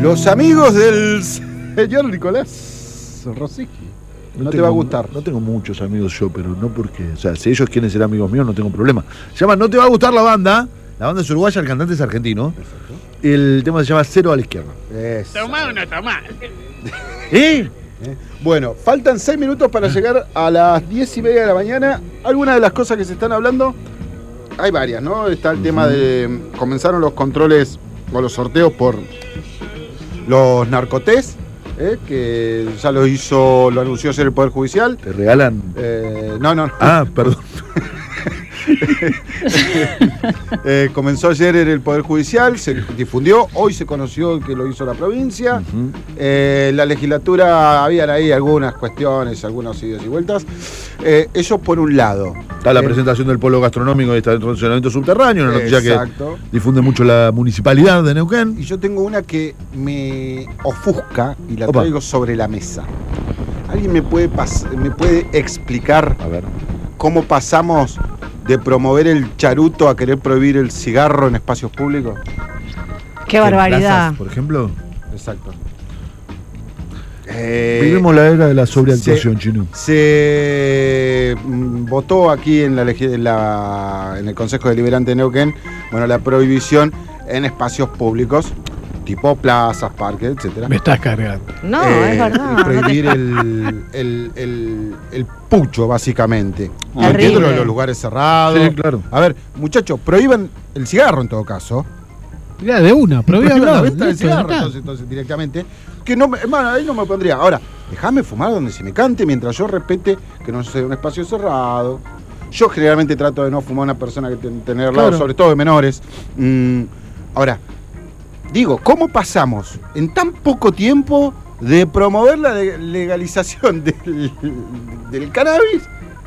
Los amigos del señor Nicolás Rosicki. No te va a gustar. No tengo muchos amigos yo, pero no porque... O sea, si ellos quieren ser amigos míos, no tengo problema. Se llama No te va a gustar la banda. La banda es uruguaya, el cantante es argentino. Perfecto. El tema se llama Cero a la izquierda. ¿Tomá o no tomá? Bueno, faltan 6 minutos para llegar a las 10:30 de la mañana. Algunas de las cosas que se están hablando, hay varias, ¿no? Está el tema de... Comenzaron los controles o los sorteos por los narcotés, que ya lo anunció ayer el Poder Judicial. ¿Te regalan? No. Ah, perdón. Comenzó ayer en el Poder Judicial, se difundió, hoy se conoció que lo hizo la provincia. La legislatura, habían ahí algunas cuestiones, algunas idas y vueltas. Eso por un lado. Está la presentación del polo gastronómico y está el funcionamiento subterráneo, una noticia exacto, que difunde mucho la municipalidad de Neuquén. Y yo tengo una que me ofusca y la Opa. traigo sobre la mesa. ¿Alguien me puede explicar A ver. cómo pasamos de promover el charuto a querer prohibir el cigarro en espacios públicos? Qué barbaridad. Plazas, por ejemplo. Exacto. Vivimos la era de la sobreactuación, Chino. Se votó aquí en el Consejo Deliberante de Neuquén, bueno, la prohibición en espacios públicos, tipo plazas, parques, etcétera. Me estás cargando. No, es verdad. Prohibir el pucho, básicamente. Terrible. Dentro de los lugares cerrados. Sí, claro. A ver, muchachos, prohíban el cigarro en todo caso. Mirá, de una, Prohíban la prohíbanlo. venta del listo, cigarro, ya está. entonces directamente. Que no, hermano, ahí no me pondría. Ahora, déjame fumar donde se me cante mientras yo respete que no sea un espacio cerrado. Yo generalmente trato de no fumar a una persona que tener al lado, Claro. sobre todo de menores. Ahora, digo, ¿cómo pasamos en tan poco tiempo de promover la legalización del cannabis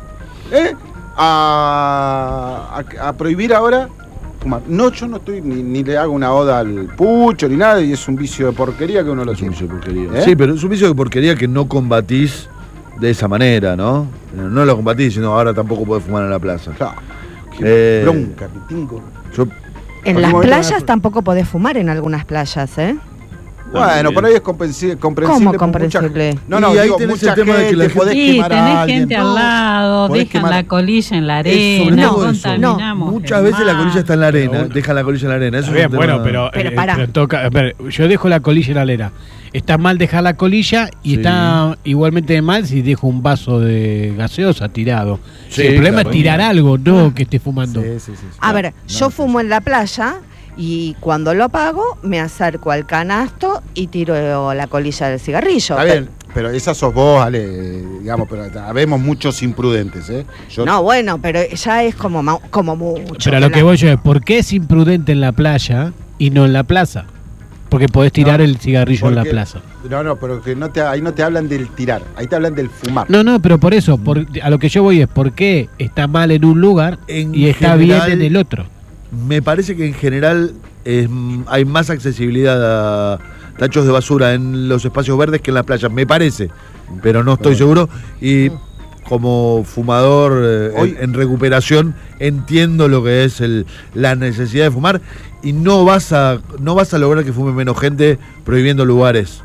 a prohibir ahora fumar? No, yo no estoy ni le hago una oda al pucho ni nada, y es un vicio de porquería que uno lo Es un tiene. vicio de porquería. ¿Eh? Sí, pero es un vicio de porquería que no combatís de esa manera, ¿no? No lo combatís diciendo ahora tampoco podés fumar en la plaza. Claro, qué bronca que tengo. Yo, En las playas tampoco podés fumar en algunas playas, ¿eh? Bueno, por ahí es comprensible. ¿Cómo por mucha- comprensible? No, Y ahí digo, tenés mucha el tema de que gente, la gente- podés Sí, quemar a tenés alguien. gente al lado, podés dejan quemar- la colilla en la sobre arena, todo eso. contaminamos. muchas el veces la mar. colilla está en la arena, Pero- dejan la colilla en la arena. Eso Está bien, es un tema- bueno, Pero pará. a ver, yo dejo la colilla en la arena. Está mal dejar la colilla y Sí. está igualmente mal si dejo un vaso de gaseosa tirado. Sí, el problema claro. es tirar algo, no que esté fumando. Sí. A ver, yo fumo en la playa y cuando lo apago me acerco al canasto y tiro la colilla del cigarrillo. Está bien, pero esa sos vos, Ale, digamos, pero habemos muchos imprudentes, ¿eh? Yo- No, bueno, pero ya es como mucho. Pero a lo que voy yo es, ¿por qué es imprudente en la playa y no en la plaza? Porque podés tirar No, el cigarrillo en la porque- plaza. No, pero que ahí no te hablan del tirar, ahí te hablan del fumar. No, pero por eso, a lo que yo voy es, ¿por qué está mal en un lugar En y está general, bien en el otro? Me parece que en general hay más accesibilidad a tachos de basura en los espacios verdes que en las playas, me parece, pero no estoy seguro. Y como fumador Hoy- en recuperación entiendo lo que es la necesidad de fumar y no vas a lograr que fume menos gente prohibiendo lugares.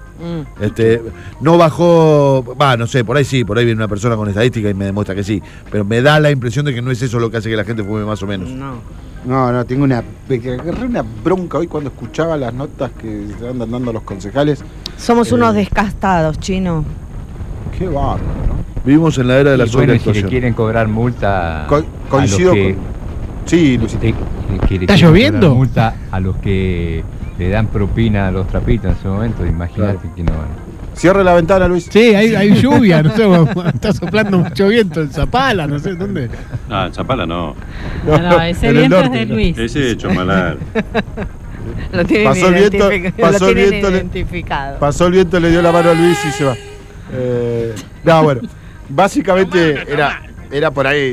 No bajó, no sé, por ahí sí, por ahí viene una persona con estadística y me demuestra que sí, pero me da la impresión de que no es eso lo que hace que la gente fume más o menos. No, tengo agarré una bronca hoy cuando escuchaba las notas que andan dando los concejales. Somos unos descastados, Chino. Qué bárbaro, ¿no? Vivimos en la era de la Y bueno, si le sobreactuación. quieren cobrar multa Coincido a los que, con... Sí, Luisito. que le ¿Está quieren lloviendo? cobrar multa a los que le dan propina a los trapitos en ese momento, imagínate Claro. que no van. Cierre la ventana, Luis. Sí, hay lluvia, no sé, está soplando mucho viento en Zapala, no sé dónde. No, en Zapala no. No, ese en el viento es norte, de ¿no? Luis. Ese es Chomalar. Lo tienen Pasó el viento, lo tienen identificado. Pasó el viento, le dio la mano a Luis y se va. No, bueno, básicamente era por ahí.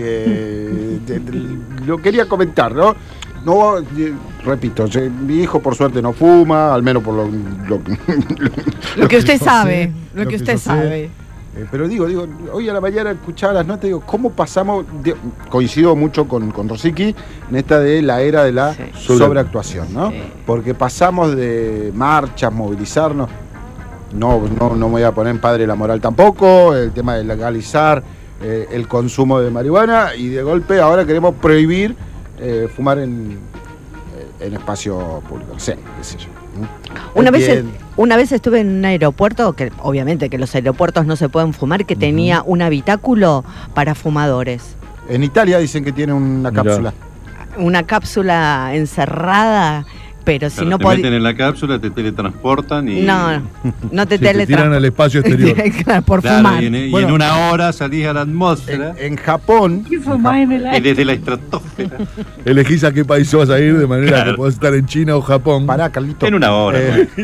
Lo quería comentar, ¿no? No, repito, mi hijo por suerte no fuma, al menos por Lo que usted yo sabe, sé, lo que usted yo sé. sabe. Pero digo, hoy a la mañana escuchaba las notas, digo, ¿cómo pasamos? Coincido mucho con Rosicky en esta de la era de la sobreactuación, ¿no? Sí. Porque pasamos de marchas, movilizarnos, no me voy a poner en padre la moral tampoco, el tema de legalizar el consumo de marihuana, y de golpe ahora queremos prohibir fumar en espacio público, no sé, qué sé yo. Una vez estuve en un aeropuerto, que obviamente que los aeropuertos no se pueden fumar, que tenía un habitáculo para fumadores. En Italia dicen que tiene una cápsula. Una cápsula encerrada, pero si no te podías... meten en la cápsula, te teletransportan y... No te Sí, te tiran al espacio exterior. Claro, por Claro, fumar. y en una hora salís a la atmósfera En Japón, Y fumás en el y aire. desde la estrósfera. Elegís a qué país vas a ir de manera que podés estar en China o Japón. pará, Carlito. En una hora.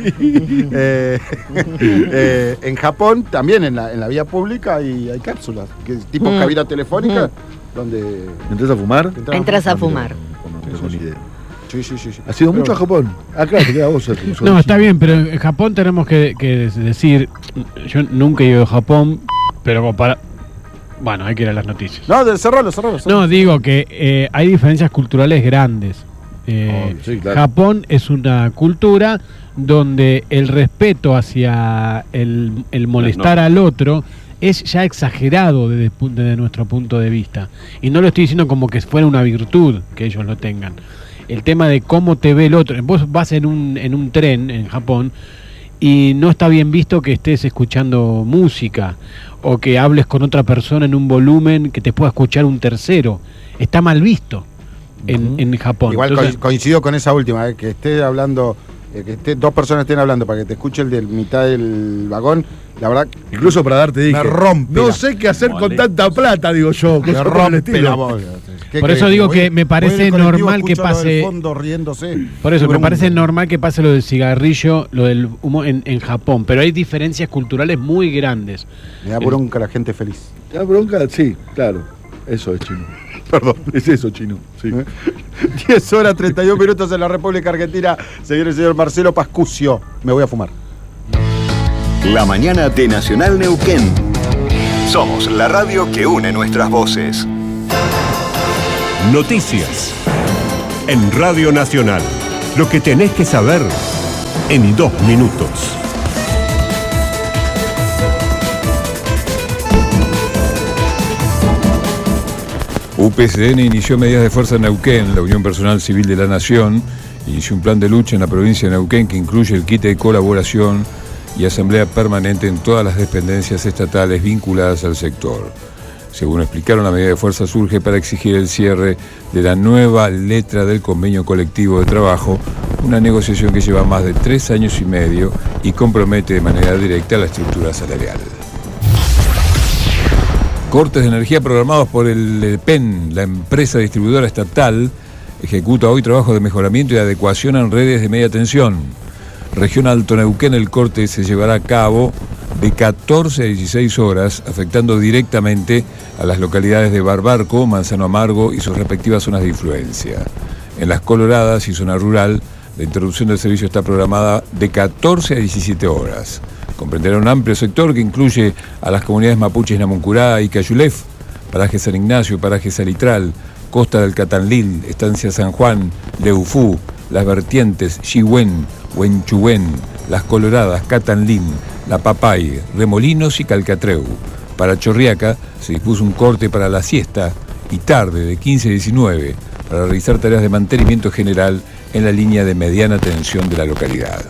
En Japón, también en la vía pública hay cápsulas, tipo cabina telefónica, donde ¿Entras a fumar? Entras a fumar. No tengo ni idea. Sí. ¿Has ido mucho a Japón? Ah, claro, te queda vos. No, está bien, pero en Japón tenemos que decir, yo nunca he ido a Japón, pero como para... Bueno, hay que ir a las noticias. No, cerralo. No, digo que hay diferencias culturales grandes. Sí, claro. Japón es una cultura donde el respeto hacia el molestar al otro es ya exagerado desde nuestro punto de vista. Y no lo estoy diciendo como que fuera una virtud que ellos lo tengan. El tema de cómo te ve el otro. Vos vas en un tren en Japón y no está bien visto que estés escuchando música o que hables con otra persona en un volumen que te pueda escuchar un tercero. Está mal visto en Japón. Igual Entonces, coincido con esa última, que esté hablando, dos personas estén hablando para que te escuche el de mitad del vagón, la verdad, Incluso para darte dije. me rompe. No sé qué hacer con tanta plata, digo yo. me cosas por el rompe estilo. la bola. Por eso digo que me parece normal que pase- Fondo riéndose. Por eso, Sobre me parece un- normal que pase lo del cigarrillo, lo del humo en Japón, pero hay diferencias culturales muy grandes. Me da bronca la gente feliz. La bronca, sí, claro. Eso es chino. Perdón. Es eso, chino. Sí. 10 horas 31 minutos en la República Argentina. Señor el señor Marcelo Pascucio. Me voy a fumar. La mañana de Nacional Neuquén. Somos la radio que une nuestras voces. Noticias. En Radio Nacional. Lo que tenés que saber en 2 minutos. UPCN inició medidas de fuerza en Neuquén. La Unión Personal Civil de la Nación inició un plan de lucha en la provincia de Neuquén que incluye el quite de colaboración y asamblea permanente en todas las dependencias estatales vinculadas al sector. Según explicaron, la medida de fuerza surge para exigir el cierre de la nueva letra del convenio colectivo de trabajo, una negociación que lleva más de 3 años y medio y compromete de manera directa la estructura salarial. Cortes de energía programados por el PEN, la empresa distribuidora estatal, ejecuta hoy trabajos de mejoramiento y adecuación en redes de media tensión. Región Alto Neuquén, el corte se llevará a cabo de 14 a 16 horas, afectando directamente a las localidades de Barbarco, Manzano Amargo y sus respectivas zonas de influencia. En Las Coloradas y zona rural, la interrupción del servicio está programada de 14 a 17 horas. Comprenderá un amplio sector que incluye a las comunidades mapuches Namuncurá y Cayulef, Paraje San Ignacio, Paraje Salitral, Costa del Catanlil, Estancia San Juan, Leufú, Las Vertientes, Chihuén, Huenchuén, Las Coloradas, Catanlín, La Papay, Remolinos y Calcatreu. Para Chorriaca se dispuso un corte para la siesta y tarde de 15 a 19 para realizar tareas de mantenimiento general en la línea de mediana tensión de la localidad.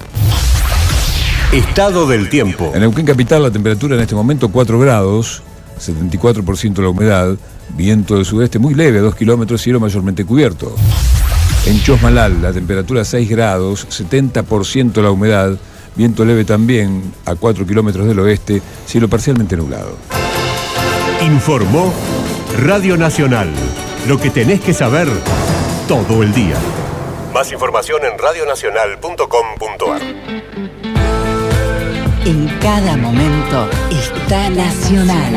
Estado del tiempo. En Neuquén Capital la temperatura en este momento 4 grados, 74% la humedad, viento del sudeste muy leve, 2 kilómetros, cielo mayormente cubierto. En Chosmalal la temperatura 6 grados, 70% la humedad, viento leve también a 4 kilómetros del oeste, cielo parcialmente nublado. Informó Radio Nacional. Lo que tenés que saber todo el día. Más información en radionacional.com.ar. En cada momento está Nacional.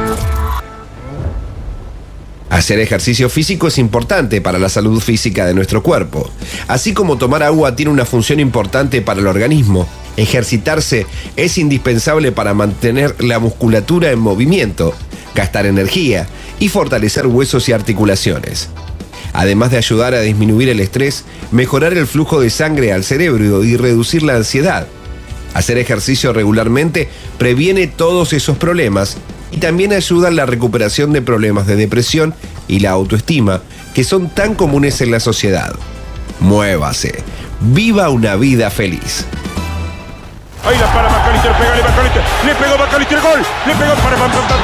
Hacer ejercicio físico es importante para la salud física de nuestro cuerpo. Así como tomar agua tiene una función importante para el organismo, Ejercitarse es indispensable para mantener la musculatura en movimiento, gastar energía y fortalecer huesos y articulaciones. Además de ayudar a disminuir el estrés, mejorar el flujo de sangre al cerebro y reducir la ansiedad. Hacer ejercicio regularmente previene todos esos problemas y también ayuda en la recuperación de problemas de depresión y la autoestima que son tan comunes en la sociedad. Muévase. Viva una vida feliz. Ahí la para McAllister, pégale McAllister, le pegó McAllister, gol, le pegó para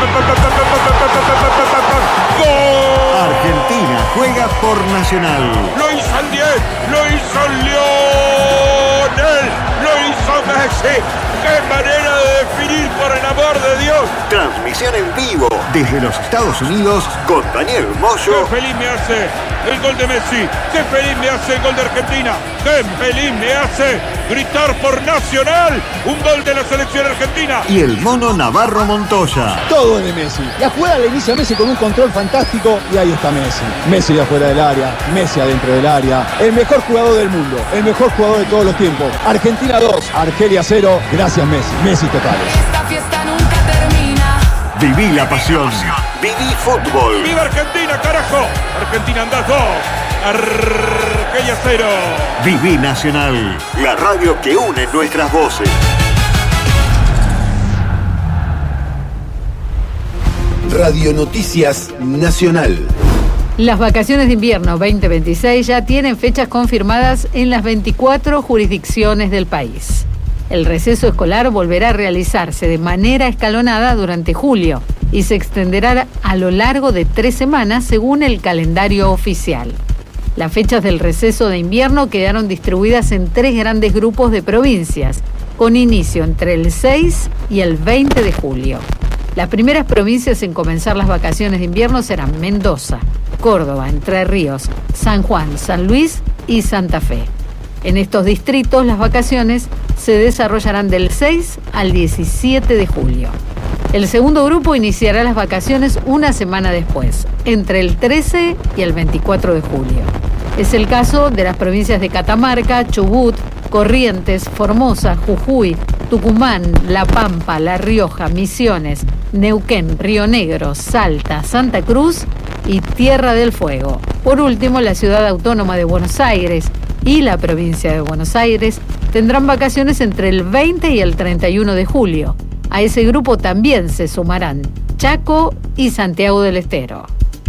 ¡gol! Argentina juega por Nacional. Lo hizo el 10, lo hizo Lionel, lo hizo Messi. ¡Qué manera de definir, por el amor de Dios! Transmisión en vivo desde los Estados Unidos con Daniel Moyo. ¡Qué feliz me hace el gol de Messi! ¡Qué feliz me hace el gol de Argentina! ¡Qué feliz me hace gritar por Nacional! ¡Un gol de la selección argentina! Y el mono Navarro Montoya. Todo es de Messi. La jugada la inicia Messi con un control fantástico y ahí está Messi. Messi de afuera del área, Messi adentro del área. El mejor jugador del mundo, el mejor jugador de todos los tiempos. Argentina 2, Argelia 0. Gracias Messi. Messi totales. Esta fiesta nunca termina. Viví la pasión. Viví fútbol. ¡Viva Argentina, carajo! Argentina andás 2. Argelia 0. Viví Nacional. La radio que une nuestras voces. Radio Noticias Nacional. Las vacaciones de invierno 2026 ya tienen fechas confirmadas en las 24 jurisdicciones del país. El receso escolar volverá a realizarse de manera escalonada durante julio y se extenderá a lo largo de 3 semanas según el calendario oficial. Las fechas del receso de invierno quedaron distribuidas en 3 grandes grupos de provincias, con inicio entre el 6 y el 20 de julio. Las primeras provincias en comenzar las vacaciones de invierno serán Mendoza, Córdoba, Entre Ríos, San Juan, San Luis y Santa Fe. En estos distritos las vacaciones se desarrollarán del 6 al 17 de julio. El segundo grupo iniciará las vacaciones una semana después, entre el 13 y el 24 de julio. Es el caso de las provincias de Catamarca, Chubut, Corrientes, Formosa, Jujuy, Tucumán, La Pampa, La Rioja, Misiones, Neuquén, Río Negro, Salta, Santa Cruz y Tierra del Fuego. Por último, la Ciudad Autónoma de Buenos Aires y la provincia de Buenos Aires tendrán vacaciones entre el 20 y el 31 de julio. A ese grupo también se sumarán Chaco y Santiago del Estero.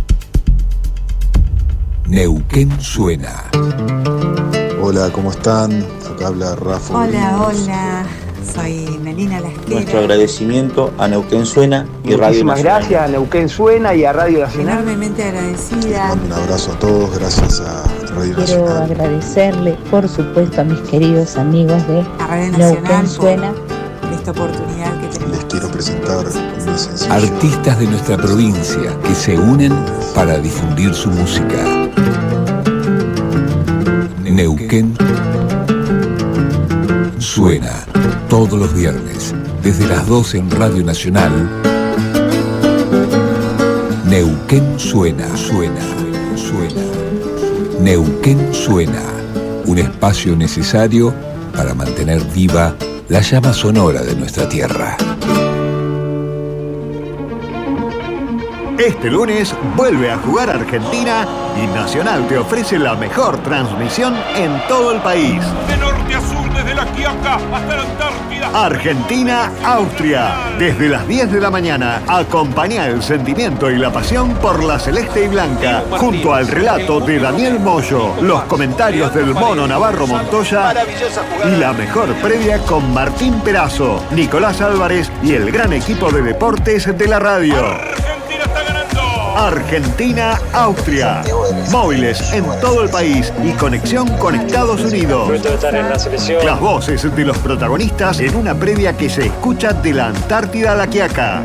Neuquén suena. Hola, ¿cómo están? Acá habla Rafa. Hola, soy Melina Lasquera. Nuestro agradecimiento a Neuquén Suena y Radio Nacional. Muchísimas gracias a Neuquén Suena y a Radio Nacional. Enormemente agradecida. Les mando un abrazo a todos, gracias a Radio Quiero Nacional. agradecerle, por supuesto, a mis queridos amigos de Neuquén Suena por esta oportunidad que tenemos. Les quiero presentar mi sencillo. Artistas de nuestra provincia que se unen para difundir su música. Neuquén suena todos los viernes, desde las 12 en Radio Nacional. Neuquén suena. Neuquén suena, un espacio necesario para mantener viva la llama sonora de nuestra tierra. Este lunes vuelve a jugar Argentina y Nacional te ofrece la mejor transmisión en todo el país. De norte a sur, desde la Quiaca hasta la Antártida. Argentina-Austria. Desde las 10 de la mañana, acompaña el sentimiento y la pasión por la celeste y blanca, junto al relato de Daniel Moyo, los comentarios del mono Navarro Montoya y la mejor previa con Martín Perazo, Nicolás Álvarez y el gran equipo de deportes de la radio. Argentina-Austria. Móviles en todo el país y conexión con Estados Unidos. Las voces de los protagonistas en una previa que se escucha de la Antártida a la Quiaca.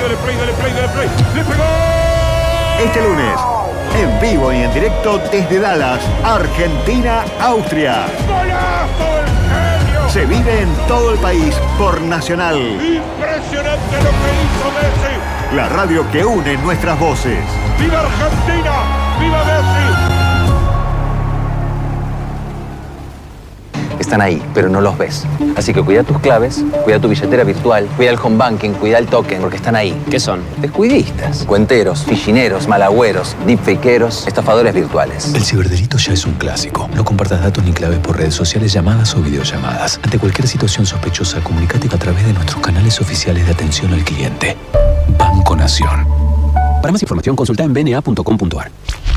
Este lunes, en vivo y en directo desde Dallas, Argentina-Austria. Se vive en todo el país por Nacional. Impresionante lo que hizo Messi. La radio que une nuestras voces. ¡Viva Argentina! ¡Viva Messi! están ahí, pero no los ves. Así que cuida tus claves, cuida tu billetera virtual, cuida el home banking, cuida el token, porque están ahí. ¿Qué son? Descuidistas, cuenteros, fichineros, malagüeros, deepfakeros, estafadores virtuales. El ciberdelito ya es un clásico. No compartas datos ni claves por redes sociales, llamadas o videollamadas. Ante cualquier situación sospechosa, comunícate a través de nuestros canales oficiales de atención al cliente. Banco Nación. Para más información, consulta en bna.com.ar.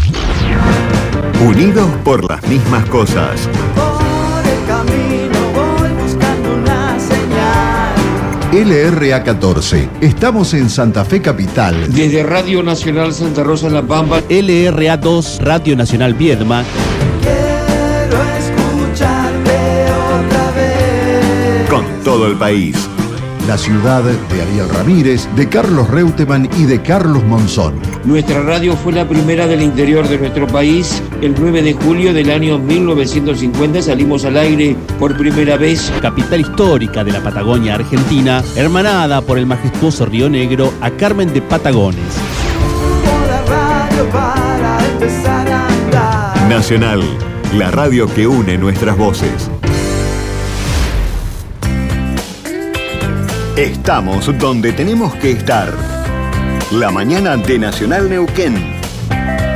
Unidos por las mismas cosas. Por el camino voy buscando una señal. LRA 14. Estamos en Santa Fe Capital. Desde Radio Nacional Santa Rosa en La Pampa. LRA 2, Radio Nacional Viedma. Quiero escucharte otra vez. Con todo el país. La ciudad de Ariel Ramírez, de Carlos Reutemann y de Carlos Monzón. Nuestra radio fue la primera del interior de nuestro país. El 9 de julio del año 1950 salimos al aire por primera vez. Capital histórica de la Patagonia Argentina, hermanada por el majestuoso Río Negro a Carmen de Patagones. Para empezar a andar. Nacional, la radio que une nuestras voces. Estamos donde tenemos que estar. La mañana de Nacional Neuquén.